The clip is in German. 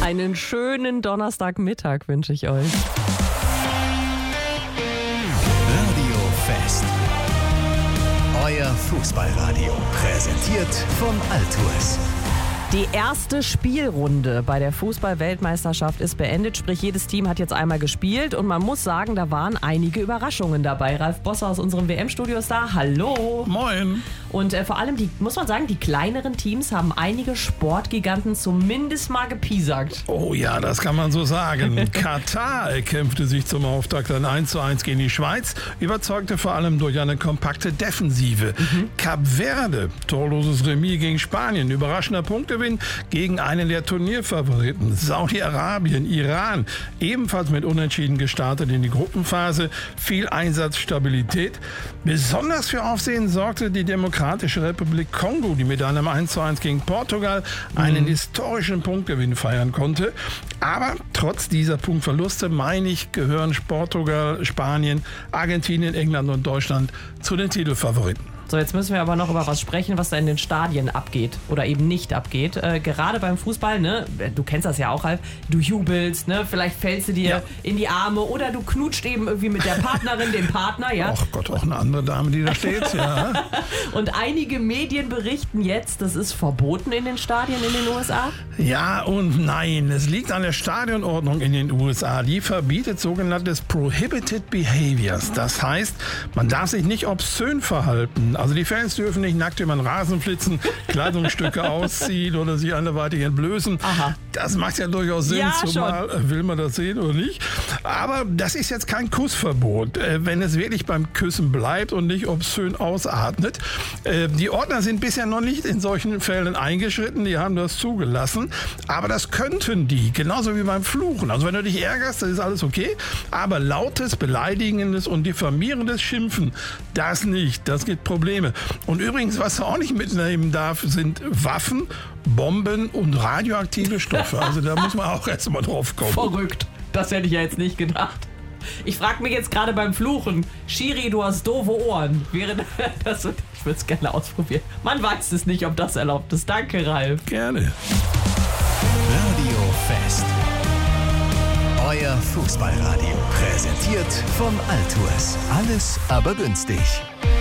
Einen schönen Donnerstagmittag wünsche ich euch. Radio Fest. Euer Fußballradio. Präsentiert von Altours. Die erste Spielrunde bei der Fußball-Weltmeisterschaft ist beendet, sprich jedes Team hat jetzt einmal gespielt und man muss sagen, da waren einige Überraschungen dabei. Ralf Bosser aus unserem WM-Studio ist da. Hallo. Moin. Und vor allem, muss man sagen, die kleineren Teams haben einige Sportgiganten zumindest mal gepiesackt. Oh ja, das kann man so sagen. Katar kämpfte sich zum Auftakt ein 1:1 gegen die Schweiz, überzeugte vor allem durch eine kompakte Defensive. Kap Verde, torloses Remis gegen Spanien, überraschender Punktgewinn gegen einen der Turnierfavoriten. Saudi-Arabien, Iran, ebenfalls mit Unentschieden gestartet in die Gruppenphase, viel Einsatzstabilität. Besonders für Aufsehen sorgte die Demokratische Republik Kongo, die mit einem 1:1 gegen Portugal einen historischen Punktgewinn feiern konnte. Aber trotz dieser Punktverluste, meine ich, gehören Portugal, Spanien, Argentinien, England und Deutschland zu den Titelfavoriten. So, jetzt müssen wir aber noch über was sprechen, was da in den Stadien abgeht oder eben nicht abgeht. Gerade beim Fußball, ne, du kennst das ja auch, Ralf, du jubelst, ne, vielleicht fällst du dir in die Arme oder du knutscht eben irgendwie mit der Partnerin, dem Partner, ja. Ach Gott, auch eine andere Dame, die da steht, ja. Und einige Medien berichten jetzt, das ist verboten in den Stadien in den USA. Ja und nein, es liegt an der Stadionordnung in den USA. Die verbietet sogenanntes Prohibited Behaviors. Das heißt, man darf sich nicht obszön verhalten. Also die Fans dürfen nicht nackt über den Rasen flitzen, Kleidungsstücke ausziehen oder sich anderweitig entblößen. Aha. Das macht ja durchaus Sinn, Ja, zumal will man das sehen oder nicht. Aber das ist jetzt kein Kussverbot, wenn es wirklich beim Küssen bleibt und nicht obszön ausatmet. Die Ordner sind bisher noch nicht in solchen Fällen eingeschritten, die haben das zugelassen. Aber das könnten die, genauso wie beim Fluchen. Also wenn du dich ärgerst, das ist alles okay. Aber lautes, beleidigendes und diffamierendes Schimpfen, das nicht. Das gibt Probleme. Und übrigens, was du auch nicht mitnehmen darf, sind Waffen, Bomben und radioaktive Stoffe. Also da muss man auch erst mal drauf kommen. Verrückt. Das hätte ich ja jetzt nicht gedacht. Ich frage mich jetzt gerade beim Fluchen, Schiri, du hast doofe Ohren. Wäre das, ich würde es gerne ausprobieren. Man weiß es nicht, ob das erlaubt ist. Danke, Ralf. Gerne. Radio Fest. Euer Fußballradio. Präsentiert von Altours. Alles aber günstig.